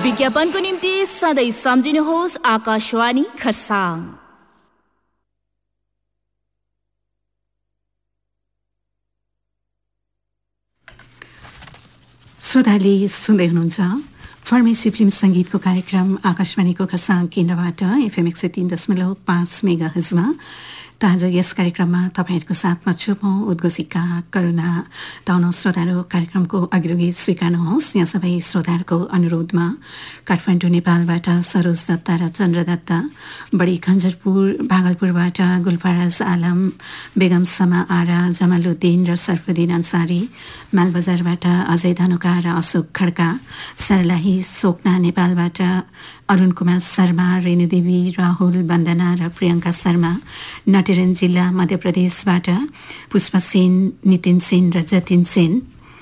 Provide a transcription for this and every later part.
विज्ञापनको निम्ति सधैँ सम्झिनुहोस् आकाशवाणी खरसाङ। श्रोताले सुन्दै हुनुहुन्छ फार्मेसी फिल्म संगीतको कार्यक्रम आकाशवाणीको खरसाङ केन्द्रबाट FM 103.5 मेगाहर्जमा। आज यस कार्यक्रममा तपाईहरुको साथमा छु म उद्घोषिका करुणा। ताउन श्रोताहरू कार्यक्रमको अघिल्लो गीत स्वीकार्नुहोस्। यहाँ सबै श्रोताहरूको अनुरोधमा काठमाडौँ नेपालबाट सरोज दत्ता र चन्द्र दत्ता, बडी खञ्जरपुर भागलपुरबाट गुलफराज आलम, बेगम समा आरा, जमालुद्दिन र सरफुद्दिन अन्सारी, मालबजारबाट अजय धनुका र अशोक खड्का, सरलाही सोकना नेपालबाट अरुण कुमार शर्मा, रेणुदेवी, राहुल, वन्दना र प्रियङ्का शर्मा, नटेरन जिल्ला मध्य प्रदेशबाट पुष्प सेन, नितिन सेन र जतिन सेन,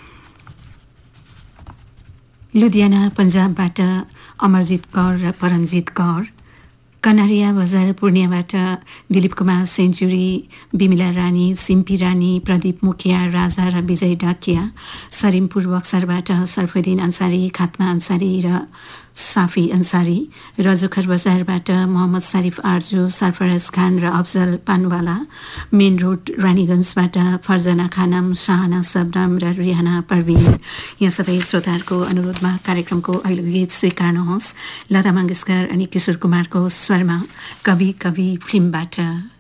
लुधियाना पन्जाबबाट अमरजित कौर र परमजित कौर, कनारिया बजार पूर्णियाबाट दिलीप कुमार सेन्चुरी, बिमिला रानी, सिम्पी रानी, प्रदीप मुखिया, राजा र विजय डाकिया, सरिमपुर बक्सरबाट सरफुद्दिन अन्सारी, खात्मा अन्सारी र साफी अन्सारी, रजोखर बजारबाट मोहम्मद शरीफ आर्जु, सरफराज खान र अफजल पानवाला, मेन रोड रानीगञ्जबाट फर्जना खानम, शाहना सबराम र रिहाना परवीन। यहाँ सबै श्रोताहरूको अनुरोधमा कार्यक्रमको अघिल्लो गीत स्वीकार्नुहोस्। लता मङ्गेशकर अनि किशोर कुमारको स्वरमा कभी कभी फिल्मबाट।